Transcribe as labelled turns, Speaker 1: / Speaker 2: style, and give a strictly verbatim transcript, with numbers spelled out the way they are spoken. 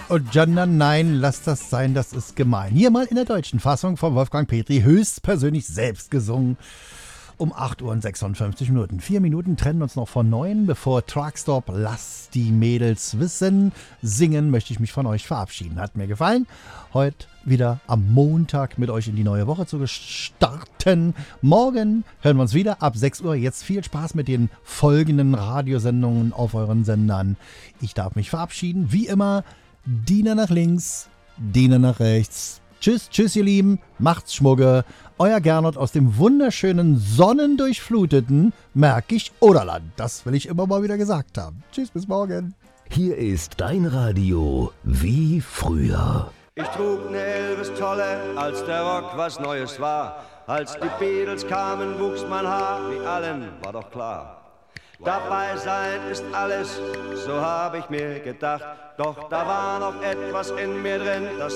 Speaker 1: Und Gender, nein, lasst das sein, das ist gemein. Hier mal in der deutschen Fassung von Wolfgang Petri, höchstpersönlich selbst gesungen. Um acht Uhr und sechsundfünfzig Minuten. Vier Minuten trennen uns noch von neun, bevor Truckstop Lass die Mädels wissen. Singen möchte ich mich von euch verabschieden. Hat mir gefallen, heute wieder am Montag mit euch in die neue Woche zu starten. Morgen hören wir uns wieder ab sechs Uhr. Jetzt viel Spaß mit den folgenden Radiosendungen auf euren Sendern. Ich darf mich verabschieden. Wie immer, Diener nach links, Diener nach rechts. Tschüss, tschüss ihr Lieben, macht's Schmugge. Euer Gernot aus dem wunderschönen, sonnendurchfluteten Märkisch Oderland. Das will ich immer mal wieder gesagt haben. Tschüss, bis morgen.
Speaker 2: Hier ist dein Radio wie früher.
Speaker 3: Ich trug ne Elvis-Tolle, als der Rock was Neues war. Als die Beatles kamen, wuchs mein Haar, wie allen war doch klar. Dabei sein ist alles, so hab ich mir gedacht. Doch da war noch etwas in mir drin, das